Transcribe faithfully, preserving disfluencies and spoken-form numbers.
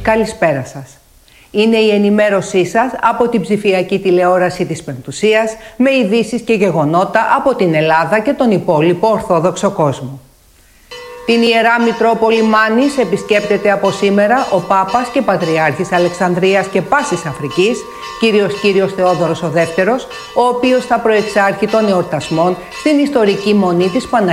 καλησπέρα σας. Είναι η ενημέρωσή σας από την ψηφιακή τηλεόραση της Πεμπτουσίας με ειδήσεις και γεγονότα από την Ελλάδα και τον υπόλοιπο Ορθόδοξο κόσμο. Την Ιερά Μητρόπολη Μάνης επισκέπτεται από σήμερα ο Πάπας και Πατριάρχης Αλεξανδρίας και πάσης Αφρικής, Κύριος Κύριος Θεόδωρος ο Δεύτερος, ο οποίος θα προεξάρχει των εορτασμών στην ιστορική Μονή της Παναγίας